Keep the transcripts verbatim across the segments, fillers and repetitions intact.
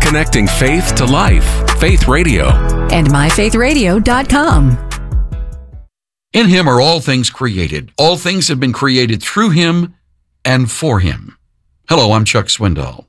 Connecting faith to life. Faith Radio. And my faith radio dot com. In him are all things created. All things have been created through him and for him. Hello, I'm Chuck Swindoll.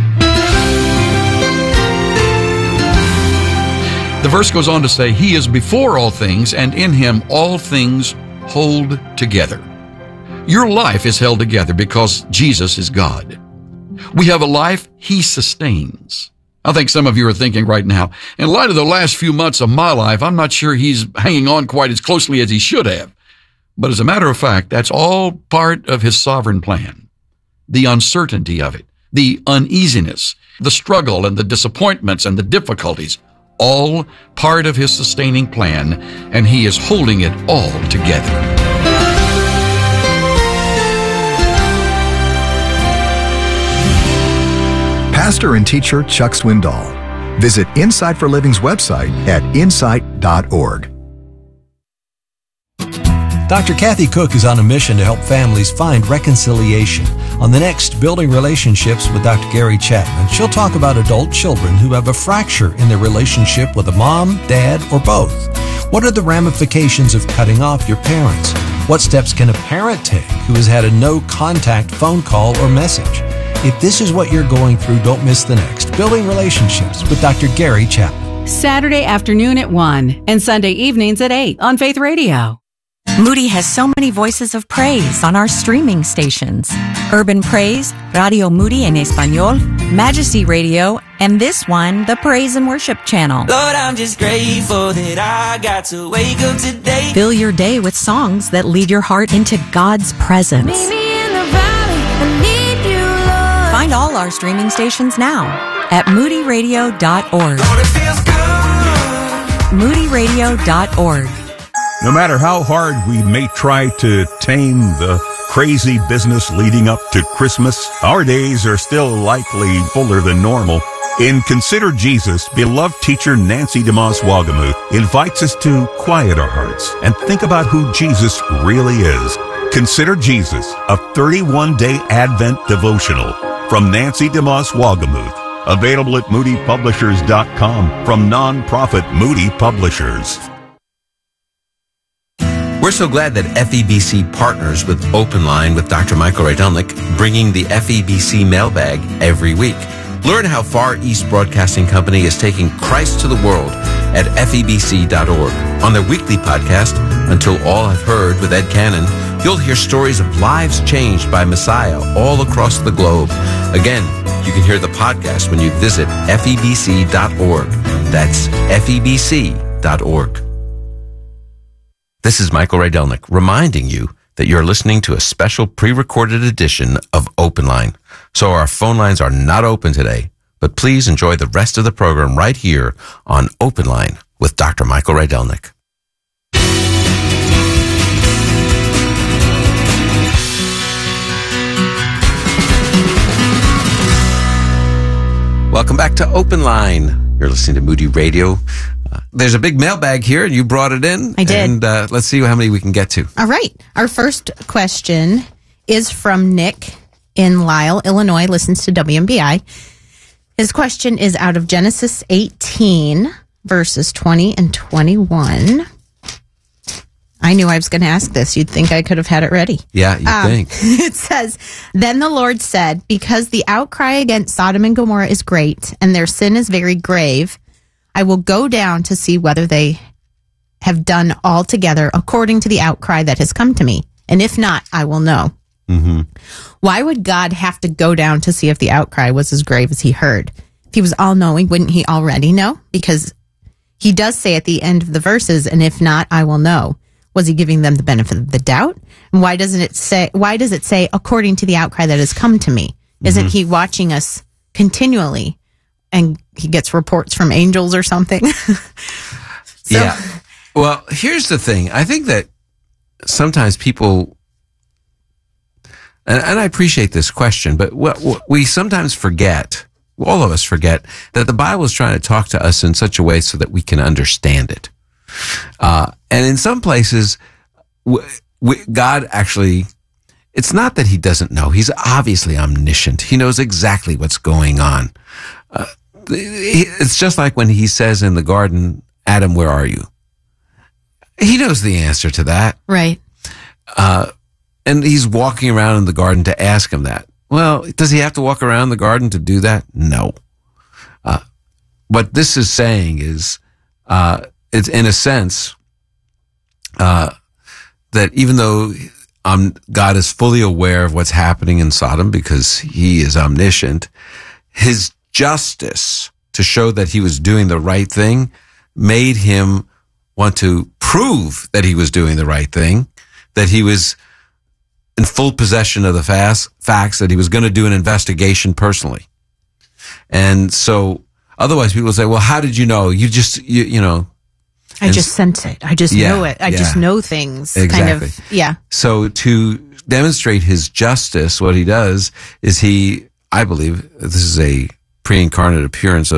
The verse goes on to say, he is before all things, and in him all things hold together. Your life is held together because Jesus is God. We have a life he sustains. I think some of you are thinking right now, in light of the last few months of my life, I'm not sure he's hanging on quite as closely as he should have. But as a matter of fact, that's all part of his sovereign plan. The uncertainty of it, the uneasiness, the struggle and the disappointments and the difficulties, all part of his sustaining plan, and he is holding it all together. Pastor and teacher Chuck Swindoll. Visit Insight for Living's website at insight dot org. Doctor Kathy Cook is on a mission to help families find reconciliation. On the next Building Relationships with Doctor Gary Chapman, she'll talk about adult children who have a fracture in their relationship with a mom, dad, or both. What are the ramifications of cutting off your parents? What steps can a parent take who has had a no-contact phone call or message? If this is what you're going through, don't miss the next Building Relationships with Doctor Gary Chapman. Saturday afternoon at one and Sunday evenings at eight on Faith Radio. Moody has so many voices of praise on our streaming stations. Urban Praise, Radio Moody en Español, Majesty Radio, and this one, the Praise and Worship Channel. Lord, I'm just grateful that I got to wake up today. Fill your day with songs that lead your heart into God's presence. Meet me in the valley, I need you, Lord. Find all our streaming stations now at moody radio dot org. Lord, it feels good. moody radio dot org. No matter how hard we may try to tame the crazy business leading up to Christmas, our days are still likely fuller than normal. In Consider Jesus, beloved teacher Nancy DeMoss Wolgemuth invites us to quiet our hearts and think about who Jesus really is. Consider Jesus, a thirty-one day Advent devotional from Nancy DeMoss Wolgemuth, available at moody publishers dot com from nonprofit Moody Publishers. We're so glad that F E B C partners with Open Line with Doctor Michael Rydelnik, bringing the F E B C mailbag every week. Learn how Far East Broadcasting Company is taking Christ to the world at F E B C dot org. On their weekly podcast, Until All Have Heard with Ed Cannon, you'll hear stories of lives changed by Messiah all across the globe. Again, you can hear the podcast when you visit F E B C dot org. That's F E B C dot org. This is Michael Rydelnik reminding you that you're listening to a special pre-recorded edition of Open Line. So our phone lines are not open today, but please enjoy the rest of the program right here on Open Line with Doctor Michael Rydelnik. Welcome back to Open Line. You're listening to Moody Radio. Uh, there's a big mailbag here, and you brought it in. I did. And uh, let's see how many we can get to. All right. Our first question is from Nick in Lisle, Illinois, listens to W M B I. His question is out of Genesis eighteen, verses twenty and twenty-one. I knew I was going to ask this. You'd think I could have had it ready. Yeah, you um, think. It says, Then the Lord said, because the outcry against Sodom and Gomorrah is great, and their sin is very grave, I will go down to see whether they have done altogether according to the outcry that has come to me. And if not, I will know. Mm-hmm. Why would God have to go down to see if the outcry was as grave as he heard? If he was all-knowing, wouldn't he already know? Because he does say at the end of the verses, and if not, I will know. Was he giving them the benefit of the doubt? And why doesn't it say, why does it say, according to the outcry that has come to me? Isn't mm-hmm. he watching us continually? And he gets reports from angels or something? so, yeah. Well, here's the thing. I think that sometimes people, and, and I appreciate this question, but what, what we sometimes forget, all of us forget, that the Bible is trying to talk to us in such a way so that we can understand it. Uh, and in some places, w- w- God actually, it's not that he doesn't know. He's obviously omniscient. He knows exactly what's going on. Uh, it's just like when he says in the garden, Adam, where are you? He knows the answer to that. Right. Uh, and he's walking around in the garden to ask him that. Well, does he have to walk around the garden to do that? No. Uh, what this is saying is, uh, it's in a sense, uh, that even though um, God is fully aware of what's happening in Sodom because he is omniscient, his justice to show that he was doing the right thing made him want to prove that he was doing the right thing, that he was in full possession of the fast, facts, that he was going to do an investigation personally. And so otherwise people say, well, how did you know? You just, you, you know. I just sense it. I just yeah, know it. I yeah. just know things. Exactly. Kind of, yeah. So to demonstrate his justice, what he does is he, I believe, this is a pre-incarnate appearance of